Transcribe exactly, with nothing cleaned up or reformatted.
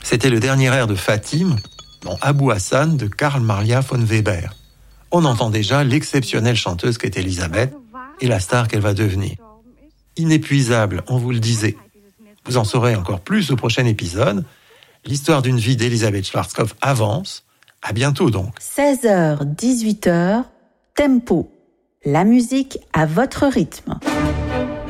C'était le dernier air de Fatime, dans Abou Hassan de Karl Maria von Weber. On entend déjà l'exceptionnelle chanteuse qu'est Elisabeth et la star qu'elle va devenir. Inépuisable, on vous le disait. Vous en saurez encore plus au prochain épisode. L'histoire d'une vie d'Elisabeth Schwarzkopf avance. À bientôt donc. seize heures dix-huit heures, Tempo. La musique à votre rythme.